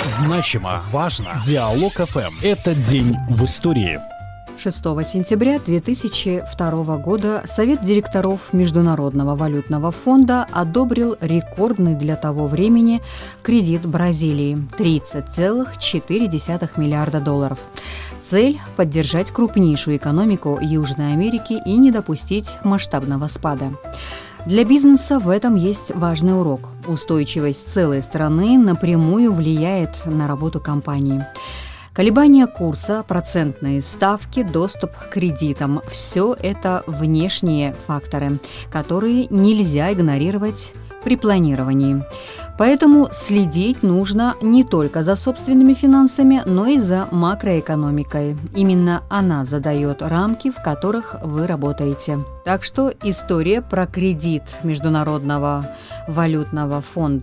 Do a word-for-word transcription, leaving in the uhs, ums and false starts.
Значимо, важно. Диалог эф эм. Это день в истории. шестого сентября две тысячи второго года Совет директоров Международного валютного фонда одобрил рекордный для того времени кредит Бразилии – тридцать целых четыре десятых миллиарда долларов. Цель – поддержать крупнейшую экономику Южной Америки и не допустить масштабного спада. Для бизнеса в этом есть важный урок. Устойчивость целой страны напрямую влияет на работу компании. Колебания курса, процентные ставки, доступ к кредитам – все это внешние факторы, которые нельзя игнорировать при планировании. Поэтому следить нужно не только за собственными финансами, но и за макроэкономикой. Именно она задает рамки, в которых вы работаете. Так что история про кредит Международного валютного фонда